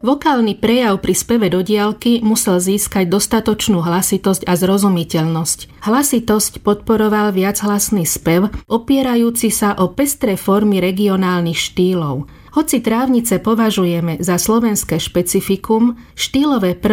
Vokálny prejav pri speve do diaľky musel získať dostatočnú hlasitosť a zrozumiteľnosť. Hlasitosť podporoval viachlasný spev, opierajúci sa o pestré formy regionálnych štýlov. Hoci trávnice považujeme za slovenské špecifikum, štýlové